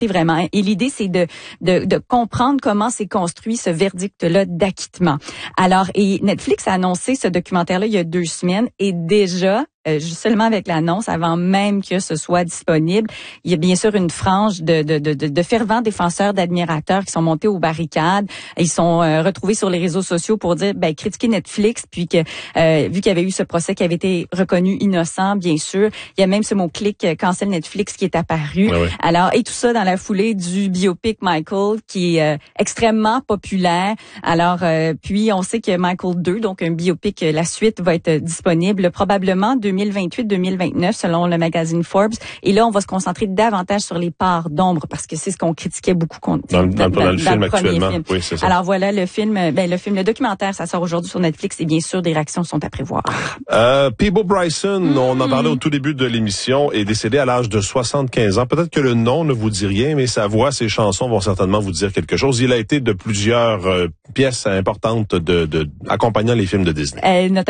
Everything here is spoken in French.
Vraiment. Et l'idée, c'est de comprendre comment s'est construit ce verdict-là d'acquittement. Alors, et Netflix a annoncé ce documentaire-là il y a 2 semaines et déjà, seulement avec l'annonce, avant même que ce soit disponible, il y a bien sûr une frange de fervents défenseurs, d'admirateurs qui sont montés aux barricades. Ils sont retrouvés sur les réseaux sociaux pour dire, critiquer Netflix, puis que vu qu'il y avait eu ce procès qui avait été reconnu innocent, bien sûr, il y a même ce mot-clic cancel Netflix qui est apparu. Ah oui. Alors, et tout ça dans la foulée du biopic Michael qui est extrêmement populaire. Alors, puis on sait que Michael 2, donc un biopic, la suite va être disponible probablement 2028-2029 selon le magazine Forbes. Et là, on va se concentrer davantage sur les parts d'ombre parce que c'est ce qu'on critiquait beaucoup dans le film actuellement. Film. Oui, c'est ça. Alors voilà, le documentaire, ça sort aujourd'hui sur Netflix et bien sûr, des réactions sont à prévoir. Peabo Bryson, on en parlait au tout début de l'émission, est décédé à l'âge de 75 ans. Peut-être que le nom ne vous dit rien, mais sa voix, ses chansons vont certainement vous dire quelque chose. Il a été de plusieurs pièces importantes accompagnant les films de Disney. Notamment